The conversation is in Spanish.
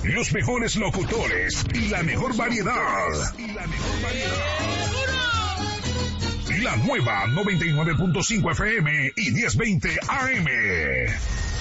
Los mejores locutores y la mejor variedad. La nueva 99.5 FM y 1020 AM.